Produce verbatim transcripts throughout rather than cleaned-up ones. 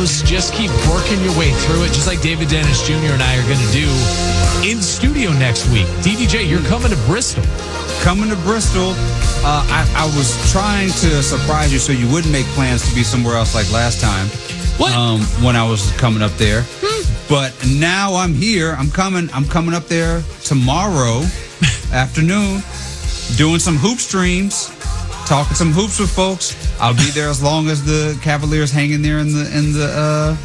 shows. Just keep working your way through it, just like David Dennis Junior and I are going to do in studio next week. D D J, you're coming to Bristol. Coming to Bristol. Uh, I, I was trying to surprise you so you wouldn't make plans to be somewhere else like last time. What? Um, when I was coming up there. Hmm. But now I'm here. I'm coming. I'm coming up there tomorrow afternoon, doing some hoop streams, talking some hoops with folks. I'll be there as long as the Cavaliers hang in there in the in the uh,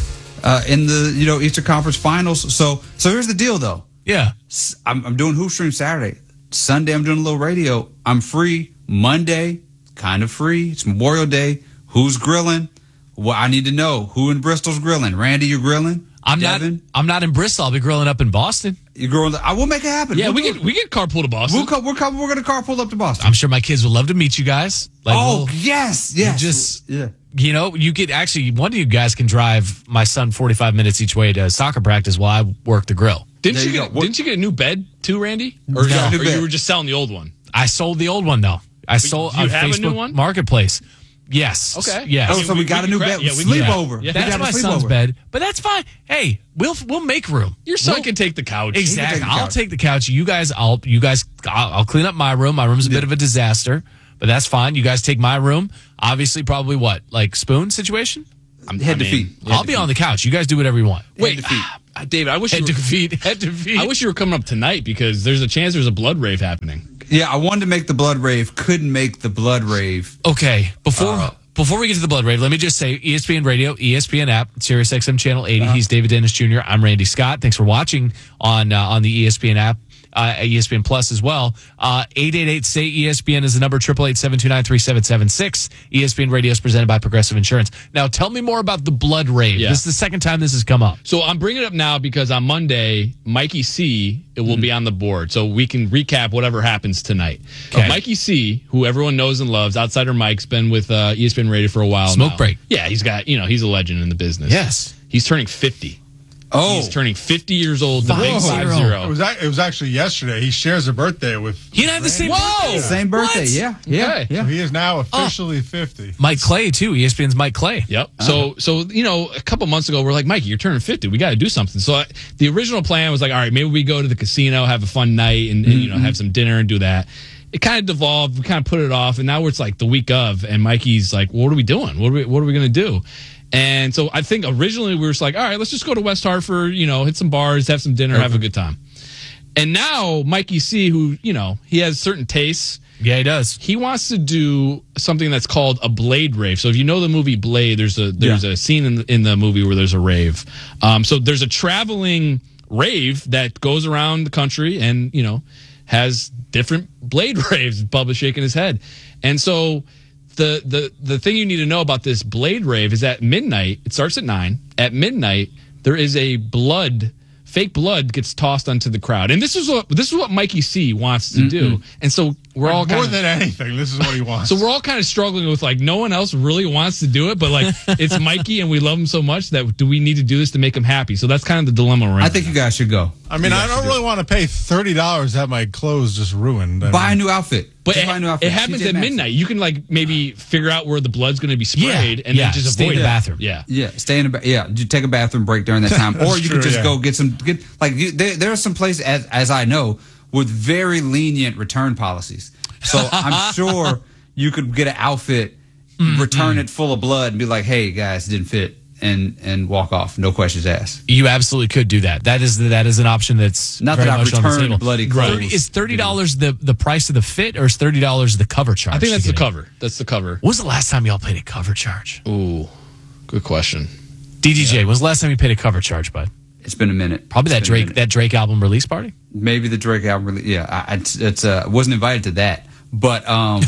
uh, in the you know Eastern Conference Finals. So so here's the deal though. Yeah, I'm, I'm doing hoop stream Saturday. Sunday, I'm doing a little radio. I'm free. Monday, kind of free. It's Memorial Day. Who's grilling? Well, I need to know who in Bristol's grilling. Randy, you grilling? I'm Devin? not. I'm not in Bristol. I'll be grilling up in Boston. You grilling? I will make it happen. Yeah, we'll we do get it. we get carpool to Boston. We'll co- we're co- we're gonna carpool up to Boston. I'm sure my kids would love to meet you guys. Like, oh we'll- yes, yes. just yeah. You know, you could actually one of you guys can drive my son forty-five minutes each way to soccer practice while I work the grill. Didn't There you, you get go. Didn't you get a new bed too, Randy? Or, No. or New bed. you were just selling the old one? I sold the old one though. I sold do you on have a Facebook new one? Marketplace. Yes. Okay. Yes. Oh, so we, we- got we a new can bed. cra- yeah, we can- sleepover. yeah. We That's got a my son's sleepover. bed, but that's fine. Hey, we'll we'll make room. Your son We'll- can take the couch. Exactly. take the I'll couch. take the couch. You guys, I'll you guys, I'll, I'll clean up my room. My room's a bit of a disaster, but that's fine. You guys take my room. Obviously, probably what like spoon situation. I'm, Head I to mean, feet. I'll be on the couch. You guys do whatever you want. Wait, Head to feet. ah, David, I wish Head you to were, feet. Head to feet. I wish you were coming up tonight because there's a chance there's a blood rave happening. Yeah, I wanted to make the blood rave. Couldn't make the blood rave. Okay, before Uh, before we get to the blood rave, let me just say E S P N Radio, E S P N app, Sirius X M Channel eighty. Uh-huh. He's David Dennis Junior I'm Randy Scott. Thanks for watching on uh, on the E S P N app, uh, E S P N Plus as well. Uh, eight eight eight, S A Y E S P N is the number, eight eight eight, seven two nine, three seven seven six. E S P N Radio is presented by Progressive Insurance. Now, tell me more about the blood rave. Yeah. This is the second time this has come up. So I'm bringing it up now because on Monday, Mikey C it will be on the board, so we can recap whatever happens tonight. Okay. Uh, Mikey C, who everyone knows and loves, Outsider Mike's been with uh, E S P N Radio for a while. Smoke now. break. Yeah, he's got you know he's a legend in the business. Yes. he's turning fifty. Oh, He's turning fifty years old. The big Five five zero. zero. It was ac- it was actually yesterday. He shares a birthday with. He and I have the same Whoa! birthday. same birthday. What? Yeah, yeah, Okay. yeah. So he is now officially fifty. Mike Clay, too. E S P N's Mike Clay. Yep. So, so you know, a couple months ago, we're like, Mikey, you're turning fifty. We got to do something. So, I, the original plan was like, all right, maybe we go to the casino, have a fun night, and, and you know, have some dinner and do that. It kind of devolved. We kind of put it off, and now it's like the week of, and Mikey's like, well, "What are we doing? What are we? What are we going to do?" And so, I think originally we were just like, all right, let's just go to West Hartford, you know, hit some bars, have some dinner, have a good time. And now Mikey C, who you know, he has certain tastes. Yeah, he does. He wants to do something that's called a Blade rave. So if you know the movie Blade, there's a there's Yeah. a scene in the, in the movie where there's a rave. Um, so there's a traveling rave that goes around the country and you know has different Blade raves. Bubba's shaking his head, and so the the the thing you need to know about this Blade rave is at midnight. It starts at nine. At midnight, there is a blood. Fake blood gets tossed onto the crowd, and this is what this is what Mikey C wants to do. And so we're all More kind of, than anything, this is what he wants. so we're all kind of struggling with like no one else really wants to do it, but like it's Mikey and we love him so much that do we need to do this to make him happy? So that's kind of the dilemma we're in. I think you guys should go. I mean, You I guys don't should do really want to pay thirty dollars to have my clothes just ruined. I it. Buy a mean, new outfit. but Just it, buy a new outfit. it happens T J at Maxx. midnight. You can like maybe figure out where the blood's going to be sprayed Yeah, and yeah, then just stay in avoid the it. bathroom. Yeah. Yeah, stay in the ba- yeah. You take a bathroom break during that time, or you true, can just yeah. go get some get like you, there. There are some places, as as I know, with very lenient return policies. So I'm sure you could get an outfit, return it full of blood, and be like, "Hey guys, it didn't fit," and and walk off, no questions asked. You absolutely could do that. That is that is an option that's Not very that I've much on the returned table. bloody Right. clothes. Is thirty dollars the the price of the fit, or is thirty dollars the cover charge? I think to that's the get in? cover. That's the cover. When was the last time y'all paid a cover charge? Ooh, good question. D D J, when was the last time you paid a cover charge, bud? It's been a minute. Probably that It's been a Drake minute. that Drake album release party. Maybe the Drake album. Really, yeah, I, it's, it's uh, wasn't invited to that, but um,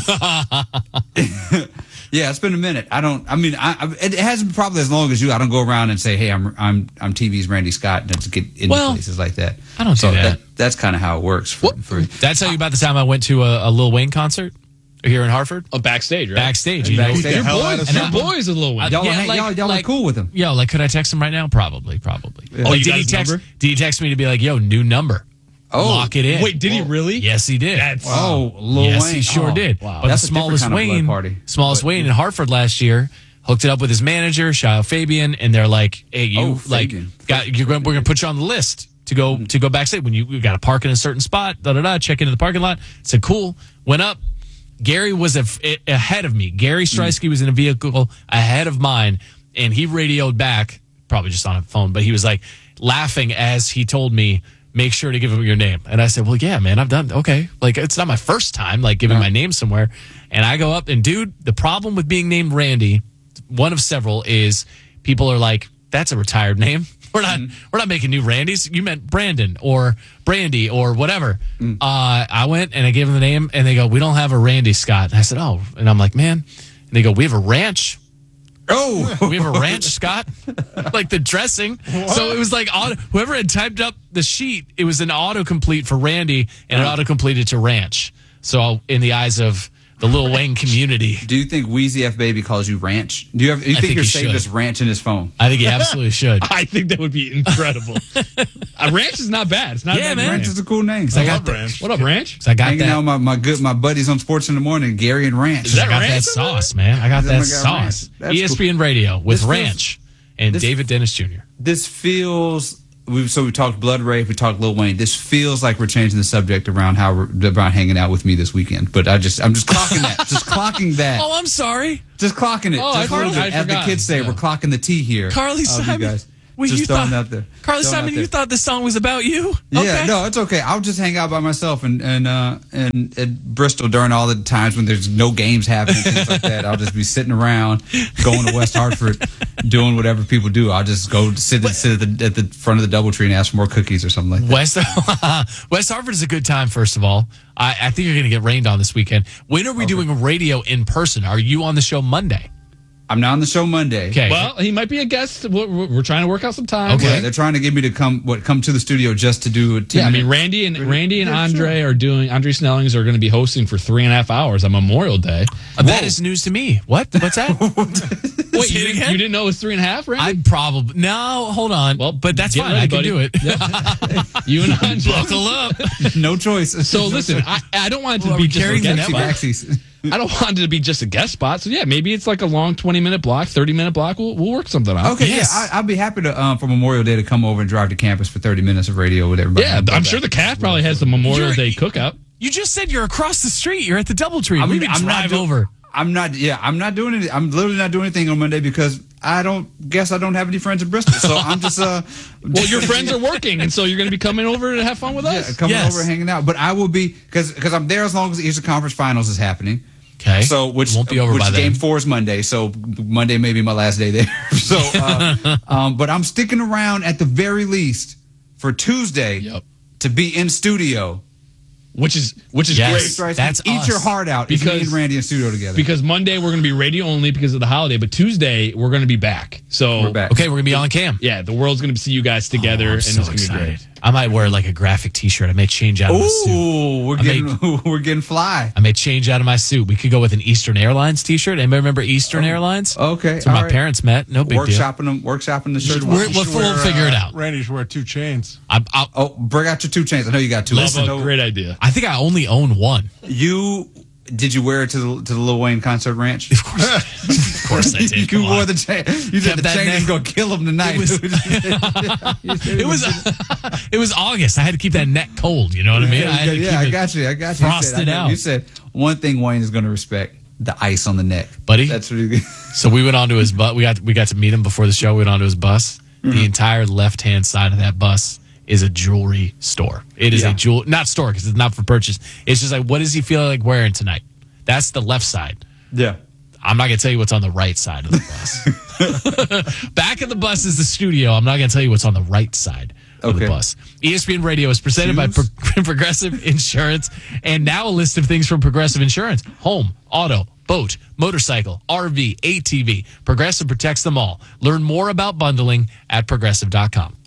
yeah, it's been a minute. I don't. I mean, I, I, it hasn't probably as long as you. I don't go around and say, "Hey, I'm I'm I'm T V's Randy Scott," and just get into Well, places like that. I don't so do that. That's kind of how it works. For, for Did I tell you about the time I went to a, a Lil Wayne concert here in Hartford? Oh, backstage, right? Backstage, you know. Backstage. the Your hell out boys, of your someone. boys, a little win. y'all, Yeah, hang- like- y'all, y'all like- are cool with him. Yo, like, could I text him right now? Probably, probably. Oh, Like, you did got he his text? number? Did he text me to be like, "Yo, new number, Oh, lock it in"? Wait, did he really? Yes, he did. That's Oh, Lil yes, Wayne. he sure Oh, did. Wow. But That's the a different smallest kind of blood Wayne, party. smallest But- Wayne in Hartford last year hooked it up with his manager, shout out Fabian, and they're like, "Hey, you Oh, like Fabian. got you're going, we're going to put you on the list to go to go backstage when you, you got to park in a certain spot." Da da da. Check into the parking lot. Said cool. Went up. Gary was a, a- ahead of me. Gary Streisky was in a vehicle ahead of mine, and he radioed back, probably just on a phone, but he was like laughing as he told me, "Make sure to give him your name." And I said, "Well, yeah, man, I've done okay. Like, it's not my first time like giving my name somewhere." And I go up, and dude, the problem with being named Randy, one of several, is people are like, "That's a retired name. We're not we're not making new Randys. You meant Brandon or Brandy or whatever." Uh, I went and I gave them the name, and they go, "We don't have a Randy Scott." And I said, "Oh," and I'm like, "Man," and they go, "We have a ranch." Oh, We have a ranch, Scott, like the dressing. So it was like auto, whoever had typed up the sheet, it was an autocomplete for Randy and it autocompleted to ranch. So in the eyes of the Lil Wayne community, do you think Wheezy F Baby calls you Ranch? Do you have? Do you I think, think you're he saved should. as Ranch in his phone? I think he absolutely should. I think that would be incredible. A ranch is not bad. It's not Yeah, a bad man. name. Ranch is a cool name. I I got love that. ranch. What up, Ranch? So I got Hanging that. out with my, my good my buddies on Sports in the Morning, Gary and Ranch. Is that I got ranch that over there? sauce, man. I got Oh that my God, ranch. sauce. That's E S P N Radio with This feels- Ranch and this- David Dennis Junior This feels. We so we talked Blood Rave, we talked Lil Wayne. This feels like we're changing the subject around how we're, about hanging out with me this weekend. But I just I'm just clocking that, just clocking that, Oh, I'm sorry. just clocking it. Oh, just I a little forgot- bit. I As the forgot. kids say, Yeah. we're clocking the T here. Carly of Simon. you guys. Well, just you throwing thought, it out there. Carly Throwing it Simon, out you there. thought this song was about you? Yeah, Okay. no, it's okay. I'll just hang out by myself and and uh and at Bristol during all the times when there's no games happening, things like that. I'll just be sitting around, going to West Hartford, doing whatever people do. I'll just go sit sit at the at the front of the DoubleTree and ask for more cookies or something like that. West West Hartford is a good time. First of all, I, I think you're going to get rained on this weekend. When are we doing radio in person? Are you on the show Monday? I'm not on the show Monday. Okay. Well, he might be a guest. We're, we're we're trying to work out some time. Okay. Yeah, they're trying to get me to come what come to the studio just to do it. Yeah, I mean, Randy and Randy and Andre are doing. Andre Snellings are going to be hosting for three and a half hours on Memorial Day. Uh, that is news to me. What? What's that? Wait, Say you, it again? you didn't know it was three and a half, Randy? I probably no. Hold on. Well, but that's get fine. ready, I can buddy. do it. you and Andre. Buckle up. no choice. So listen, I, I don't want it to Well, are be we just a carrying the guest network? spot. Backsies. I don't want it to be just a guest spot. So yeah, maybe it's like a long twenty minute block, thirty minute block. We'll we'll work something out. Okay, Yes. yeah, I, I'd be happy to um, for Memorial Day to come over and drive to campus for thirty minutes of radio with everybody. Yeah, I'm sure the cast probably has the Memorial You're- Day cookout. You just said you're across the street. You're at the DoubleTree. I we mean, can I'm drive not do- over. I'm not. Yeah, I'm not doing it. I'm literally not doing anything on Monday because I don't guess I don't have any friends in Bristol. So I'm just uh. Well, your friends are working, and so you're going to be coming over to have fun with yeah, us. coming Yes. over and hanging out. But I will be because because I'm there as long as the Eastern Conference Finals is happening. Okay. So which won't be over which by game then. four is Monday. So Monday may be my last day there. so, uh, um, but I'm sticking around at the very least for Tuesday Yep. to be in studio. Which is which is Yes. great. That's eat us. your heart out. Because me Because- and Randy in studio together. Because Monday we're going to be radio only because of the holiday, but Tuesday we're going to be back. So We're back. Okay, we're gonna be on cam. yeah, the world's going to see you guys together, Oh, I'm and so it's going to be excited. great. I might wear like a graphic T-shirt. I may change out of my suit. Ooh, we're I getting we're getting fly. I may change out of my suit. We could go with an Eastern Airlines T-shirt. Anybody remember Eastern Airlines? Okay, That's where all my right. parents met. No big deal. Workshopping them, workshopping the shirt. We're- You we'll- should we'll wear, figure it uh, out. Randy should wear two chains. I'm, I'll, Oh, bring out your two chains. I know you got two. Love Listen, a though, great idea. I think I only own one. you did you wear it to the to the Lil Wayne concert ranch? Of course, of course I did. you Come wore on. the chain. You said Kept the that chain neck- is gonna kill him tonight. It was- It was it was August. I had to keep that neck cold. You know what I mean? I had to yeah, keep I it got you. I got you. You frosted said, I know- out. You said one thing Wayne is going to respect: the ice on the neck, Buddy? That's what he. So we went onto his bus. We got we got to meet him before the show. We went onto his bus. Mm-hmm. The entire left hand side of that bus is a jewelry store. It is Yeah. a jewel not store because it's not for purchase. It's just like, what does he feel like wearing tonight? That's the left side. Yeah. I'm not gonna tell you what's on the right side of the bus. Back of the bus is the studio. I'm not gonna tell you what's on the right side of the Okay. bus. E S P N Radio is presented by Shoes? Pro- Progressive Insurance, and now a list of things from Progressive Insurance: home, auto, boat, motorcycle, R V, A T V. Progressive protects them all. Learn more about bundling at progressive dot com.